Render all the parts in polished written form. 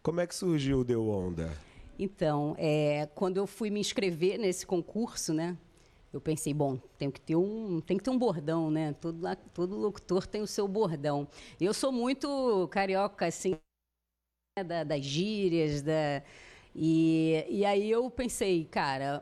Como é que surgiu o Deu Onda? Então, quando eu fui me inscrever nesse concurso, né? Eu pensei, bom, tem que ter um bordão, né? Todo locutor tem o seu bordão. Eu sou muito carioca, assim, das gírias, e aí eu pensei, cara,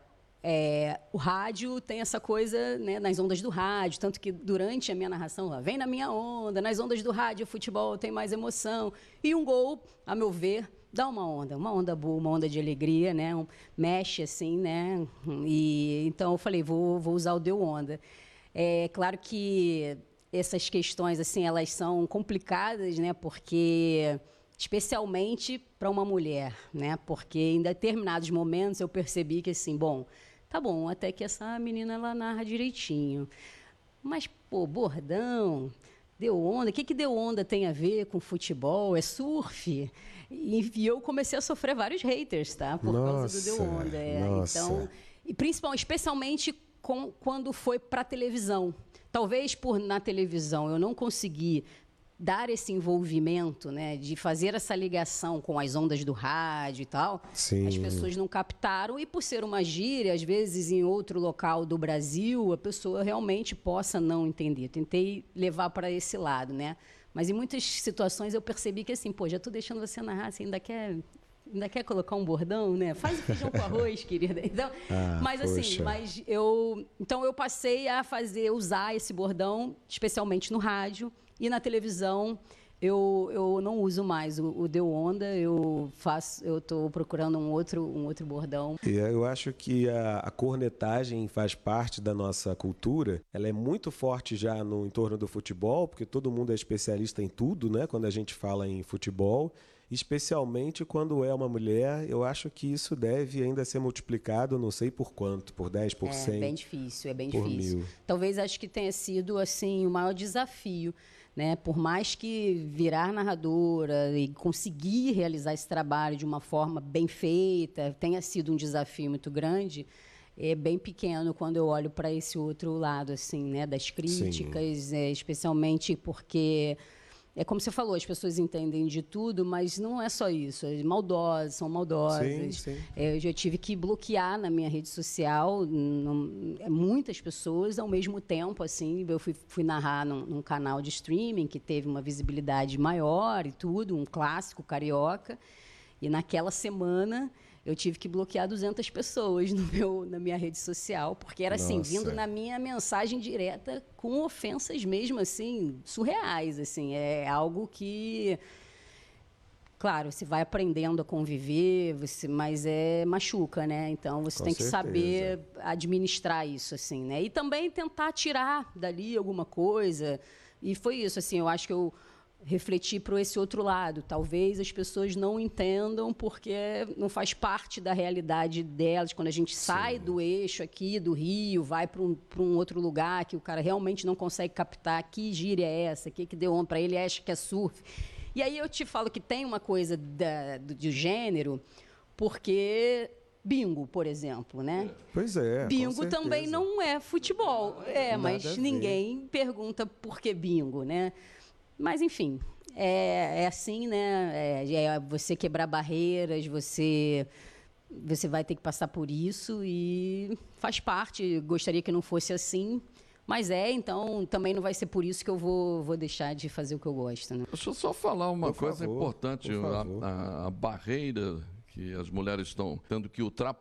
o rádio tem essa coisa, né, nas ondas do rádio, tanto que durante a minha narração, ó, vem na minha onda, nas ondas do rádio, o futebol tem mais emoção. E um gol, a meu ver, dá uma onda boa, uma onda de alegria, né? Mexe assim, né? E então eu falei, vou usar o Deu Onda. É claro que essas questões assim, elas são complicadas, né? Porque especialmente para uma mulher, né? Porque em determinados momentos eu percebi que assim, bom, tá bom, até que essa menina ela narra direitinho. Mas, pô, bordão, Deu Onda, o que Deu Onda tem a ver com futebol? É surf? E eu comecei a sofrer vários haters, tá? Por causa do Deu Onda. Nossa. Então, e especialmente quando foi para televisão. Talvez na televisão eu não consegui dar esse envolvimento, né, de fazer essa ligação com as ondas do rádio e tal. Sim. As pessoas não captaram, e por ser uma gíria, às vezes em outro local do Brasil, a pessoa realmente possa não entender. Tentei levar para esse lado, né? Mas em muitas situações eu percebi que assim, pô, já estou deixando você narrar, você ainda quer colocar um bordão, né? Faz o feijão com arroz, querida. Então, mas assim, então eu passei a usar esse bordão, especialmente no rádio. E na televisão eu não uso mais o Deu Onda, eu estou procurando um outro bordão. E eu acho que a cornetagem faz parte da nossa cultura. Ela é muito forte já no entorno do futebol, porque todo mundo é especialista em tudo, né? Quando a gente fala em futebol, especialmente quando é uma mulher, eu acho que isso deve ainda ser multiplicado, não sei por quanto, por 10, por 100. É bem difícil, por 1000. Talvez acho que tenha sido assim o maior desafio, né? Por mais que virar narradora e conseguir realizar esse trabalho de uma forma bem feita tenha sido um desafio muito grande, é bem pequeno quando eu olho para esse outro lado, assim, né? Das críticas, especialmente porque é como você falou, as pessoas entendem de tudo, mas não é só isso. São maldosas. Sim. Eu já tive que bloquear na minha rede social muitas pessoas ao mesmo tempo. Assim, eu fui narrar num canal de streaming que teve uma visibilidade maior e tudo, um clássico carioca. E naquela semana eu tive que bloquear 200 pessoas na minha rede social, porque era assim, vindo na minha mensagem direta com ofensas mesmo, assim, surreais, assim. É algo que, claro, você vai aprendendo a conviver, mas machuca, né? Então, você tem que saber administrar isso, assim, né? E também tentar tirar dali alguma coisa. E foi isso, assim, eu acho que eu refletir para esse outro lado. Talvez as pessoas não entendam porque não faz parte da realidade delas. Quando a gente sai do eixo aqui, do Rio, vai para um outro lugar que o cara realmente não consegue captar que gíria é essa, que deu onda para ele, acha que é surf. E aí eu te falo que tem uma coisa do gênero, porque bingo, por exemplo, né? Pois é. Bingo também não é futebol. Mas ninguém pergunta por que bingo, né? Mas, enfim, é assim, né? É você quebrar barreiras, você vai ter que passar por isso e faz parte. Gostaria que não fosse assim, mas então também não vai ser por isso que eu vou deixar de fazer o que eu gosto, né? Deixa eu só falar uma coisa importante. A barreira que as mulheres estão tendo que ultrapassar